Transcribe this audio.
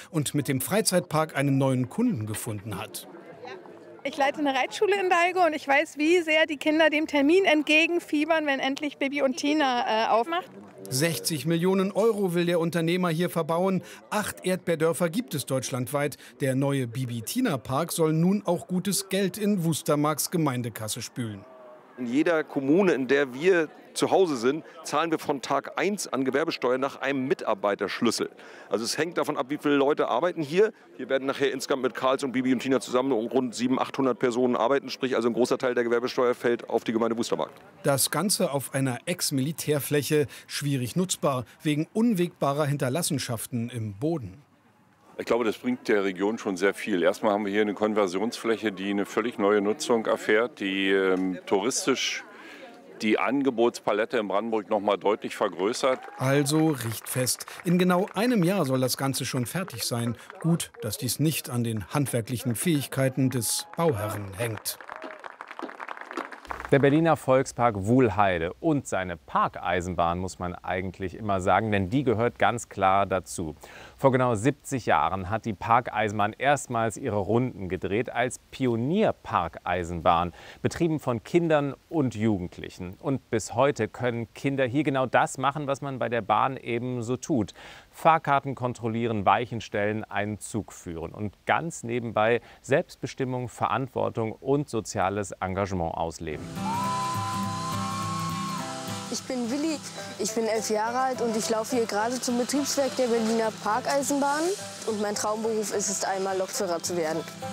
und mit dem Freizeitpark einen neuen Kunden gefunden hat. Ich leite eine Reitschule in Dahlgäu und ich weiß, wie sehr die Kinder dem Termin entgegenfiebern, wenn endlich Bibi und Tina aufmacht. 60 Millionen Euro will der Unternehmer hier verbauen. 8 Erdbeerdörfer gibt es deutschlandweit. Der neue Bibi-Tina-Park soll nun auch gutes Geld in Wustermarks Gemeindekasse spülen. In jeder Kommune, in der wir zu Hause sind, zahlen wir von Tag 1 an Gewerbesteuer nach einem Mitarbeiterschlüssel. Also es hängt davon ab, wie viele Leute arbeiten hier. Hier werden nachher insgesamt mit Karls und Bibi und Tina zusammen rund 700, 800 Personen arbeiten. Sprich, also ein großer Teil der Gewerbesteuer fällt auf die Gemeinde Wustermark. Das Ganze auf einer Ex-Militärfläche, schwierig nutzbar, wegen unwegbarer Hinterlassenschaften im Boden. Ich glaube, das bringt der Region schon sehr viel. Erstmal haben wir hier eine Konversionsfläche, die eine völlig neue Nutzung erfährt, die touristisch die Angebotspalette in Brandenburg noch mal deutlich vergrößert. Also richtfest. In genau einem Jahr soll das Ganze schon fertig sein. Gut, dass dies nicht an den handwerklichen Fähigkeiten des Bauherren hängt. Der Berliner Volkspark Wuhlheide und seine Parkeisenbahn, muss man eigentlich immer sagen, denn die gehört ganz klar dazu. Vor genau 70 Jahren hat die Parkeisenbahn erstmals ihre Runden gedreht als Pionierparkeisenbahn, betrieben von Kindern und Jugendlichen. Und bis heute können Kinder hier genau das machen, was man bei der Bahn eben so tut. Fahrkarten kontrollieren, Weichen stellen, einen Zug führen und ganz nebenbei Selbstbestimmung, Verantwortung und soziales Engagement ausleben. Ich bin Willi, ich bin 11 Jahre alt und ich laufe hier gerade zum Betriebswerk der Berliner Parkeisenbahn. Und mein Traumberuf ist es, einmal Lokführer zu werden.